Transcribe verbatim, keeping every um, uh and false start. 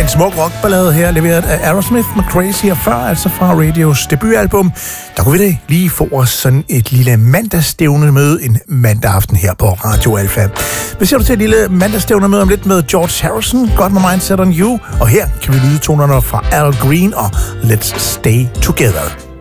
En smuk rockballade her, leveret af Aerosmith med Crazy, og før, altså fra Radios debutalbum, der kunne vi da lige få os sådan et lille mandagsstævne møde en mandag aften her på Radio Alfa. Hvad siger du til et lille mandagsstævne møde om lidt med George Harrison, Got My Mind Set On You, og her kan vi lyde tonerne fra Al Green og Let's Stay Together.